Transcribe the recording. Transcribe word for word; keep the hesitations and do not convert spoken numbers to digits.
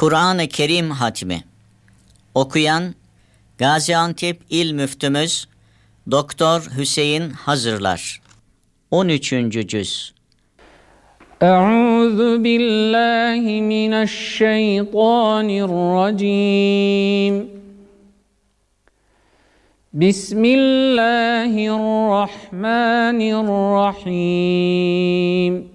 Kur'an-ı Kerim hatmi. Okuyan Gaziantep İl Müftümüz Doktor Hüseyin Hazırlar. on üçüncü cüz. Euzu billahi mineşşeytanirracim. Bismillahirrahmanirrahim.